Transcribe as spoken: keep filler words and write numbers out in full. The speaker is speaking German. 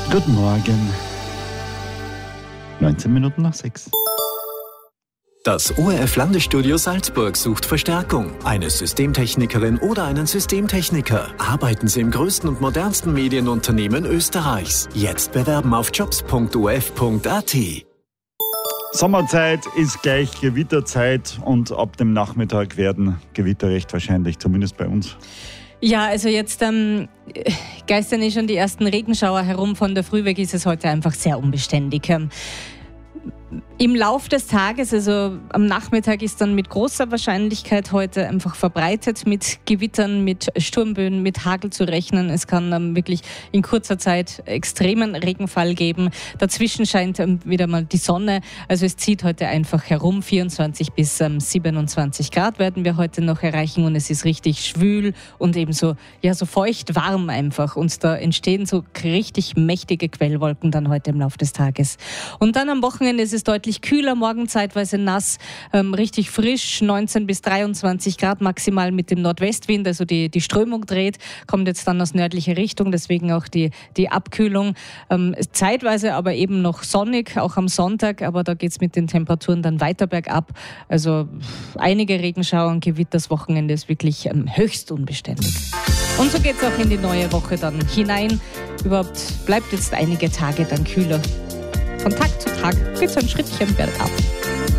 Guten Morgen. neunzehn Minuten nach sechs. Das O R F-Landesstudio Salzburg sucht Verstärkung. Eine Systemtechnikerin oder einen Systemtechniker. Arbeiten Sie im größten und modernsten Medienunternehmen Österreichs. Jetzt bewerben auf jobs punkt o f punkt a t. Sommerzeit ist gleich Gewitterzeit und ab dem Nachmittag werden Gewitter recht wahrscheinlich, zumindest bei uns. Ja, also jetzt ähm, geistern eh schon die ersten Regenschauer herum. Von der Früh weg ist es heute einfach sehr unbeständig. Ähm, Im Lauf des Tages, also am Nachmittag, ist dann mit großer Wahrscheinlichkeit heute einfach verbreitet mit Gewittern, mit Sturmböen, mit Hagel zu rechnen. Es kann ähm, wirklich in kurzer Zeit extremen Regenfall geben. Dazwischen scheint ähm, wieder mal die Sonne. Also es zieht heute einfach herum. vierundzwanzig bis ähm, siebenundzwanzig Grad werden wir heute noch erreichen und es ist richtig schwül und ebenso ja, so feucht warm einfach. Und da entstehen so richtig mächtige Quellwolken dann heute im Lauf des Tages. Und dann am Wochenende ist es deutlich kühler, morgen zeitweise nass, ähm, richtig frisch, neunzehn bis dreiundzwanzig Grad maximal mit dem Nordwestwind, also die, die Strömung dreht, kommt jetzt dann aus nördlicher Richtung, deswegen auch die, die Abkühlung. Ähm, zeitweise aber eben noch sonnig, auch am Sonntag, aber da geht es mit den Temperaturen dann weiter bergab. Also einige Regenschauer und Gewitter, das Wochenende ist wirklich ähm, höchst unbeständig. Und so geht es auch in die neue Woche dann hinein. Überhaupt bleibt jetzt einige Tage dann kühler. Von Tag zu Tag geht es ein Schrittchen bergab.